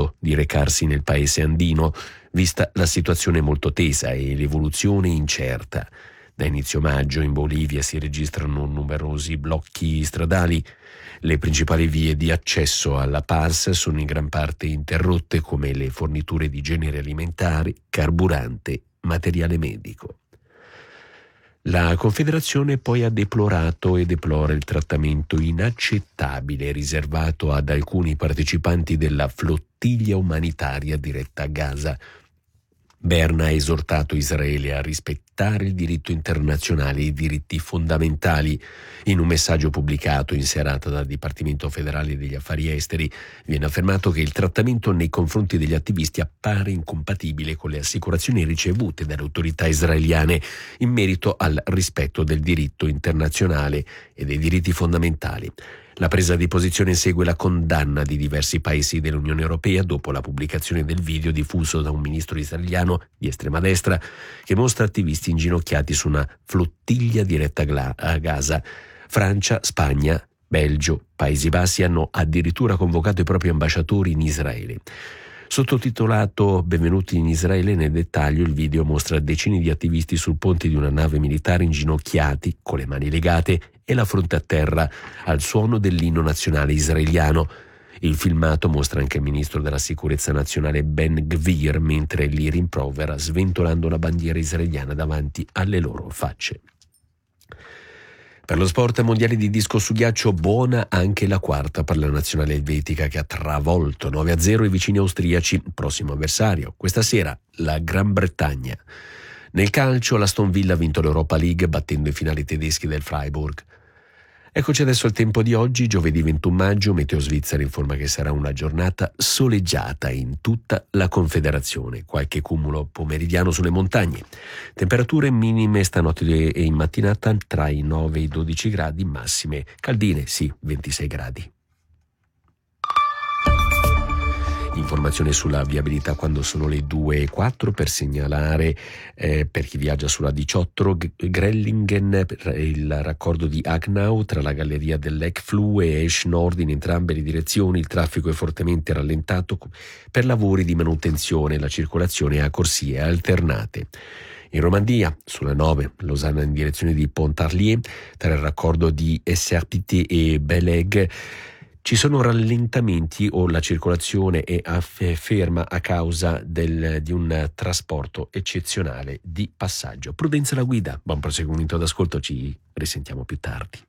deciso di recarsi nel paese andino, vista la situazione molto tesa e l'evoluzione incerta. Da inizio maggio in Bolivia si registrano numerosi blocchi stradali. Le principali vie di accesso alla Paz sono in gran parte interrotte, come le forniture di generi alimentari, carburante, materiale medico. La Confederazione poi ha deplorato e deplora il trattamento inaccettabile riservato ad alcuni partecipanti della flottiglia umanitaria diretta a Gaza. Berna ha esortato Israele a rispettare il diritto internazionale e i diritti fondamentali. In un messaggio pubblicato in serata dal Dipartimento federale degli affari esteri viene affermato che il trattamento nei confronti degli attivisti appare incompatibile con le assicurazioni ricevute dalle autorità israeliane in merito al rispetto del diritto internazionale e dei diritti fondamentali. La presa di posizione segue la condanna di diversi paesi dell'Unione Europea dopo la pubblicazione del video diffuso da un ministro israeliano di estrema destra che mostra attivisti inginocchiati su una flottiglia diretta a Gaza. Francia, Spagna, Belgio, Paesi Bassi hanno addirittura convocato i propri ambasciatori in Israele. Sottotitolato "Benvenuti in Israele", nel dettaglio il video mostra decine di attivisti sul ponte di una nave militare inginocchiati, con le mani legate e la fronte a terra, al suono dell'inno nazionale israeliano. Il filmato mostra anche il ministro della sicurezza nazionale Ben Gvir mentre li rimprovera sventolando la bandiera israeliana davanti alle loro facce. Per lo sport, mondiali di disco su ghiaccio, buona anche la quarta per la nazionale elvetica che ha travolto 9-0 i vicini austriaci, prossimo avversario questa sera la Gran Bretagna. Nel calcio l'Aston Villa ha vinto l'Europa League battendo i finali tedeschi del Freiburg. Eccoci adesso al tempo di oggi, giovedì 21 maggio, Meteo Svizzera informa che sarà una giornata soleggiata in tutta la Confederazione, qualche cumulo pomeridiano sulle montagne. Temperature minime stanotte e in mattinata tra i 9 e i 12 gradi, massime caldine, 26 gradi. Informazione sulla viabilità quando sono le 2:04 per segnalare per chi viaggia sulla 18 Grellingen il raccordo di Agnau tra la galleria dell'Eckflu e Esch Nord in entrambe le direzioni. Il traffico è fortemente rallentato per lavori di manutenzione, la circolazione a corsie alternate. In Romandia, sulla 9, Losanna in direzione di Pontarlier, tra il raccordo di Essertité e Beleg, ci sono rallentamenti o la circolazione è ferma a causa di un trasporto eccezionale di passaggio. Prudenza alla guida, buon proseguimento d'ascolto, ci risentiamo più tardi.